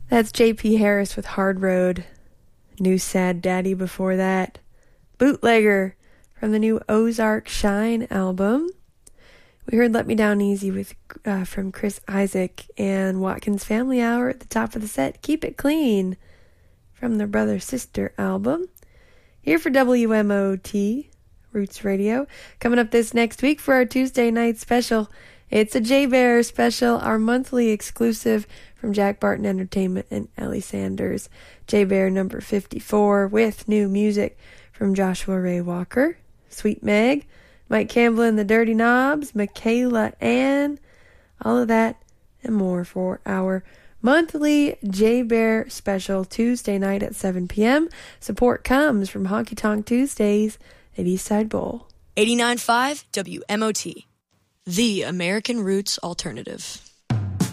That's J.P. Harris with Hard Road. New Sad Daddy before that. Bootlegger from the new Ozark Shine album. We heard Let Me Down Easy with from Chris Isaak and Watkins Family Hour at the top of the set. Keep It Clean from their Brother Sister album. Here for WMOT Roots Radio. Coming up this next week for our Tuesday night special. It's a J-Bear special, our monthly exclusive from Jack Barton Entertainment and Ellie Sanders. J-Bear number 54 with new music from Joshua Ray Walker, Sweet Meg, Mike Campbell and the Dirty Knobs, Michaela Ann, all of that and more for our monthly J-Bear special Tuesday night at 7 p.m. Support comes from Honky Tonk Tuesdays at Eastside Bowl. 89.5 WMOT, the American Roots Alternative.